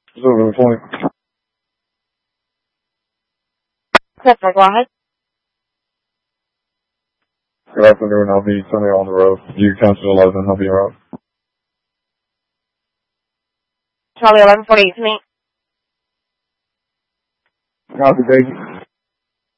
Zulu 20. Clifford, go ahead. Good afternoon. I'll be Sunday on the road. You cancel 11. I'll be around. Charlie 1148 to me. Copy, Daisy.